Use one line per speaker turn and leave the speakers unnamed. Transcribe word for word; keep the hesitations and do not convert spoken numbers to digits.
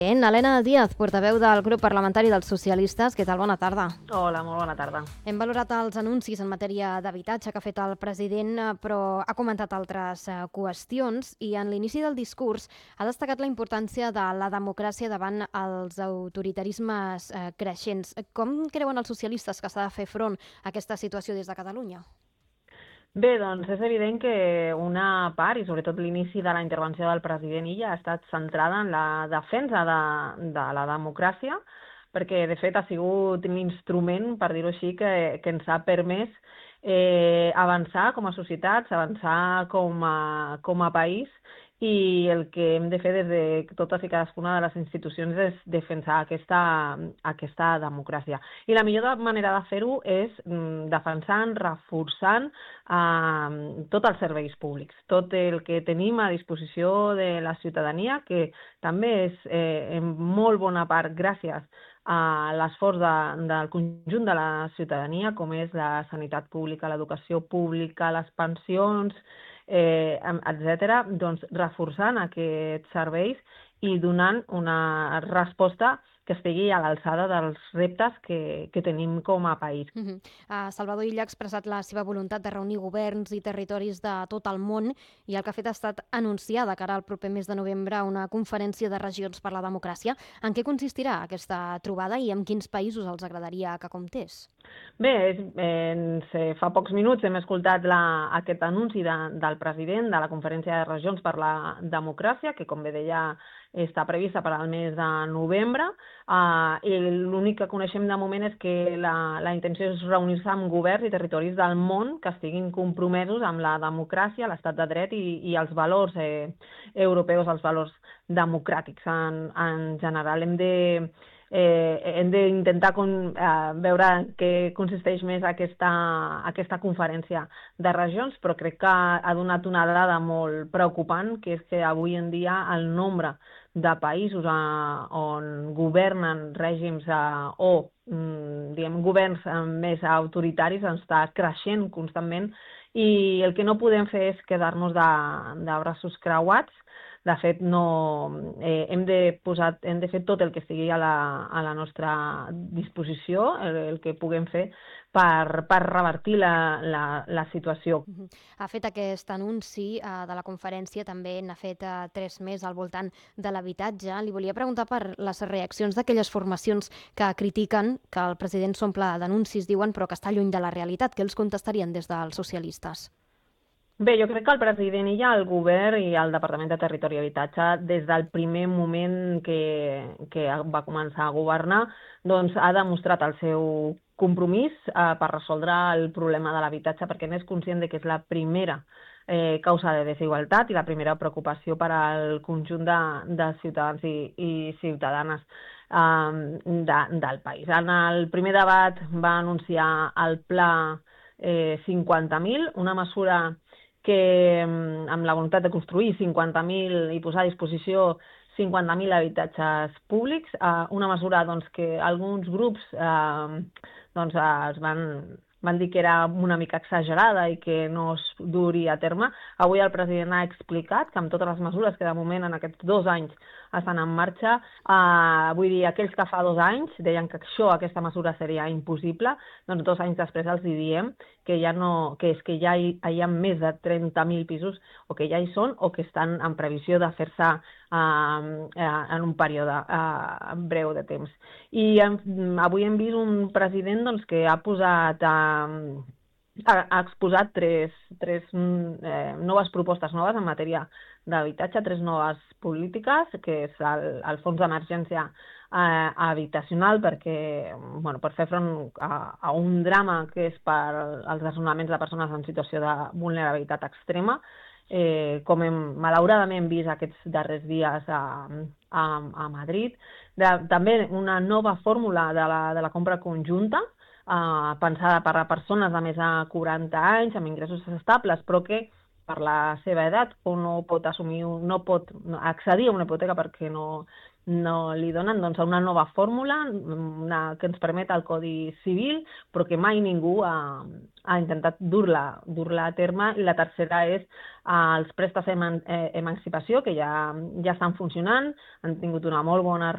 Helena Díaz, portaveu del grup parlamentari dels socialistes. Què tal? Bona tarda.
Hola, molt bona tarda.
Hem valorat els anuncis en matèria d'habitatge que ha fet el president, però ha comentat altres qüestions i en l'inici del discurs ha destacat la importància de la democràcia davant els autoritarismes creixents. Com creuen els socialistes que s'ha de fer front a aquesta situació des de Catalunya?
Bé, doncs és evident que una part, i sobretot l'inici de la intervenció del president Illa, ha estat centrada en la defensa de, de la democràcia, perquè de fet ha sigut l'instrument, per dir-ho així, que, que ens ha permès eh, avançar com a societats, avançar com a, com a país, i el que hem de fer des de totes i cadascuna de les institucions és defensar aquesta, aquesta democràcia. I la millor manera de fer-ho és defensant, reforçant eh, tots els serveis públics, tot el que tenim a disposició de la ciutadania, que també és eh, en molt bona part gràcies a l'esforç de, del conjunt de la ciutadania, com és la sanitat pública, l'educació pública, les pensions, Eh, etcètera, doncs reforçant aquests serveis i donant una resposta que estigui a l'alçada dels reptes que, que tenim com a país.
Uh-huh. uh, Salvador Illa ha expressat la seva voluntat de reunir governs i territoris de tot el món i el que ha fet ha estat anunciar de cara al proper mes de novembre una conferència de regions per la democràcia. En què consistirà aquesta trobada i amb quins països els agradaria que comptés?
Bé, eh, fa pocs minuts hem escoltat la, aquest anunci de, del president de la conferència de regions per la democràcia, que com bé deia està prevista per al mes de novembre, uh, i l'únic que coneixem de moment és que la, la intenció és reunir-se amb governs i territoris del món que estiguin compromesos amb la democràcia, l'estat de dret i, i els valors eh, europeus, els valors democràtics en, en general. Hem de Eh, hem d'intentar eh, veure què consisteix més aquesta, aquesta conferència de regions, però crec que ha donat una dada molt preocupant, que és que avui en dia el nombre de països eh, on governen règims eh, o mm, diguem, governs eh, més autoritaris està creixent constantment, i el que no podem fer és quedar-nos de, de braços creuats. De fet, no, eh, hem, de posar, hem de fer tot el que estigui a la, a la nostra disposició, el, el que puguem fer per, per revertir la, la, la situació.
Uh-huh. Ha fet aquest anunci uh, de la conferència, també n'ha fet uh, tres més al voltant de l'habitatge. Li volia preguntar per les reaccions d'aquelles formacions que critiquen que el president s'omple d'anuncis, diuen, però que està lluny de la realitat. Què els contestarien des dels socialistes?
Bé, jo crec que el president i ja el govern i el Departament de Territori i Habitatge, des del primer moment que, que va començar a governar, doncs ha demostrat el seu compromís eh, per resoldre el problema de l'habitatge, perquè n'és conscient de que és la primera eh, causa de desigualtat i la primera preocupació per al conjunt de, de ciutadans i, i ciutadanes eh, de, del país. En el primer debat va anunciar el pla eh, cinquanta mil, una mesura que amb la voluntat de construir cinquanta mil i posar a disposició cinquanta mil habitatges públics, eh, una mesura doncs, que alguns grups eh, doncs, es van, van dir que era una mica exagerada i que no es duria a terme. Avui el president ha explicat que amb totes les mesures que de moment en aquests dos anys estan en marxa, eh, vull dir, aquells que fa dos anys deien que això, aquesta mesura seria impossible, doncs dos anys després els diem que ja no, que és que ja hi, hi ha més de trenta mil pisos o que ja hi són o que estan en previsió de fer-se eh, en un període eh, breu de temps. I eh, avui hem vist un president doncs, que ha posat eh, ha exposat tres, tres eh, noves propostes noves en matèria d'habitatge, tres noves polítiques, que és el, el fons d'emergència eh, habitacional, perquè, bueno, per fer front a, a un drama que és per als desnonaments de persones en situació de vulnerabilitat extrema, eh, com hem malauradament vist aquests darrers dies a, a, a Madrid. De, també una nova fórmula de la, de la compra conjunta, Uh, pensada per a persones de més de quaranta anys, amb ingressos estables, però que per la seva edat o no pot assumir, no pot accedir a una hipoteca perquè no, no li donen, doncs, una nova fórmula una, que ens permet el Codi Civil, però que mai ningú ha, ha intentat dur-la dur-la a terme. I la tercera és uh, els préstecs d'emancipació, que ja, ja estan funcionant, han tingut una molt bona